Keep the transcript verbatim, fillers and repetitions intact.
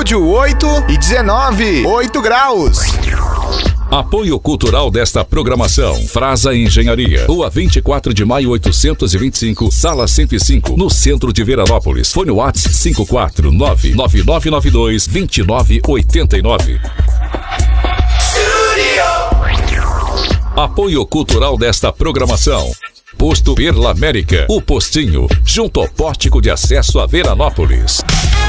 Estúdio oito e dezenove, oito graus. Apoio cultural desta programação. Frasa Engenharia. Rua vinte e quatro de maio, oitocentos e vinte e cinco, sala cento e cinco, no centro de Veranópolis. Fone WhatsApp cinco quatro nove nove nove nove dois dois nove oito nove. Apoio cultural desta programação. Posto Perla América. O postinho, junto ao pórtico de acesso a Veranópolis.